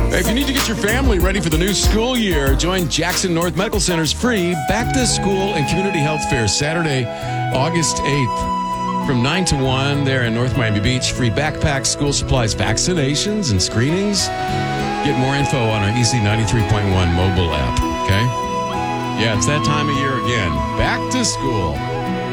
If you need to get your family ready for the new school year, join Jackson North Medical Center's free Back to School and Community Health Fair Saturday, August 8th. From 9 to 1 there in North Miami Beach. Free backpacks, school supplies, vaccinations, and screenings. Get more info on our Easy 93.1 mobile app, okay? Yeah, it's that time of year again. Back to school.